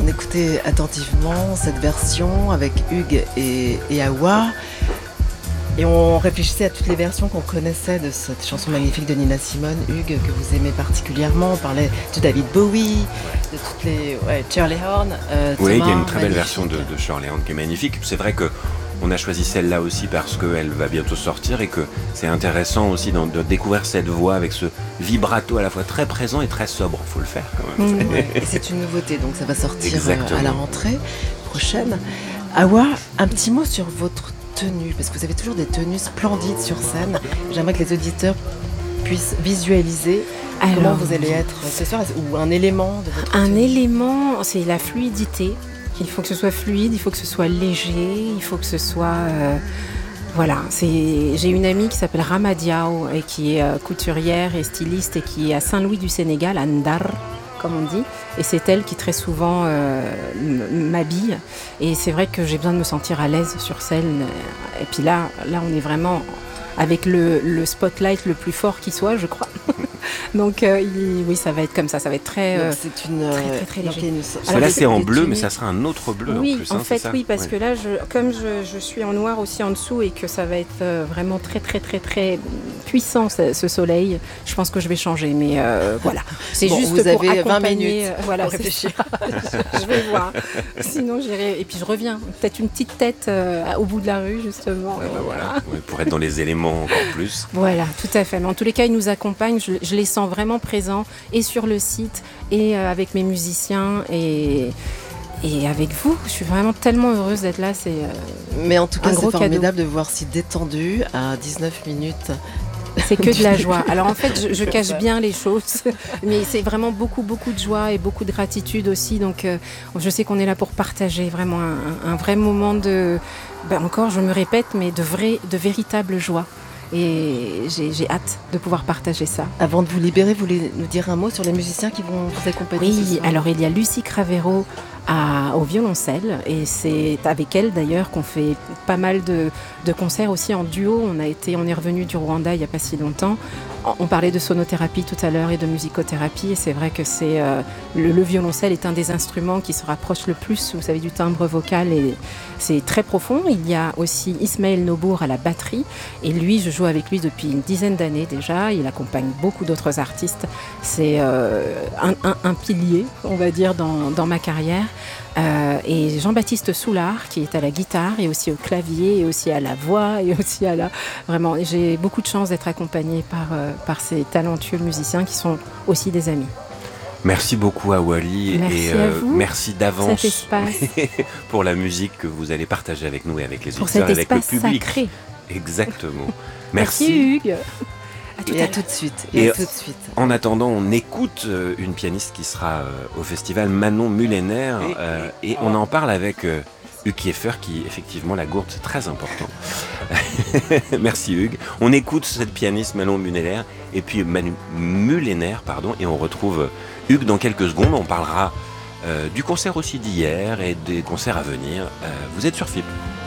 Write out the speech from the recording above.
écoutait attentivement cette version avec Hugues et Awa. Et on réfléchissait à toutes les versions qu'on connaissait de cette chanson magnifique de Nina Simone, Hugues, que vous aimez particulièrement. On parlait de David Bowie, de toutes les... Shirley Horn. Oui, il y a une Thomas, très belle version de Shirley Horn qui est magnifique. C'est vrai que on a choisi celle-là aussi parce qu'elle va bientôt sortir et que c'est intéressant aussi de découvrir cette voix avec ce vibrato à la fois très présent et très sobre. Il faut le faire quand même. Et c'est une nouveauté, donc ça va sortir Exactement. à la rentrée prochaine. Awa, un petit mot sur votre tenue, parce que vous avez toujours des tenues splendides sur scène. J'aimerais que les auditeurs puissent visualiser comment vous allez être ce soir, ou un élément de votre tenue. Élément, c'est la fluidité. Il faut que ce soit fluide, il faut que ce soit léger, il faut que ce soit... Voilà, j'ai une amie qui s'appelle Rama Diaw et qui est couturière et styliste et qui est à Saint-Louis du Sénégal, à Ndar, comme on dit. Et c'est elle qui très souvent m'habille. Et c'est vrai que j'ai besoin de me sentir à l'aise sur scène. Et puis là on est vraiment avec le spotlight le plus fort qui soit, je crois. Donc oui, ça va être comme ça va être très c'est une très léger. Alors, là c'est en bleu, mais ça sera un autre bleu oui, en plus. en fait, c'est ça oui, parce que là, comme je suis en noir aussi en dessous et que ça va être vraiment très très très très puissant ce soleil, je pense que je vais changer. Mais voilà, c'est juste vous pour avez 20 accompagner. minutes Voilà, pour réfléchir. je vais voir. Sinon, j'irai et puis je reviens. Peut-être une petite tête au bout de la rue justement. Voilà. Ouais, pour être dans les éléments encore plus. Voilà, tout à fait. Mais en tous les cas, ils nous accompagnent. Je les sens vraiment présents et sur le site et avec mes musiciens et avec vous. Je suis vraiment tellement heureuse d'être là. Mais en tout cas, c'est formidable cadeau. de voir si détendu à 19 minutes. C'est que de la joie. Alors en fait, je cache bien les choses, mais c'est vraiment beaucoup de joie et beaucoup de gratitude aussi. Donc je sais qu'on est là pour partager vraiment un vrai moment de... encore, je me répète, mais de véritable joie. Et j'ai hâte de pouvoir partager ça. Avant de vous libérer, vous voulez nous dire un mot sur les musiciens qui vont vous accompagner? Oui, alors il y a Lucie Cravero au violoncelle et c'est avec elle d'ailleurs qu'on fait pas mal de concerts aussi en duo. On est revenu du Rwanda il n'y a pas si longtemps. On parlait de sonothérapie tout à l'heure et de musicothérapie et c'est vrai que le violoncelle est un des instruments qui se rapproche le plus, vous savez, du timbre vocal et c'est très profond. Il y a aussi Ismaël Nobour à la batterie et lui, je joue avec lui depuis une dizaine d'années déjà. Il accompagne beaucoup d'autres artistes. C'est un pilier, on va dire, dans ma carrière. Et Jean-Baptiste Soulard qui est à la guitare et aussi au clavier et aussi à la voix et aussi vraiment, j'ai beaucoup de chance d'être accompagnée par ces talentueux musiciens qui sont aussi des amis. Merci beaucoup à Wally merci à vous, merci d'avance cet espace. pour la musique que vous allez partager avec nous et avec les pour auditeurs cet et avec le espace public. Sacré. Exactement. Merci Hugues. À tout de suite. En attendant, on écoute une pianiste qui sera au festival, Manon Mullener, et on en parle avec Hugues Kieffer, qui effectivement la gourde c'est très important. Merci Hugues. On écoute cette pianiste Manon Mullener et puis Mullener, et on retrouve Hugues dans quelques secondes. On parlera du concert aussi d'hier et des concerts à venir. Vous êtes sur FIP.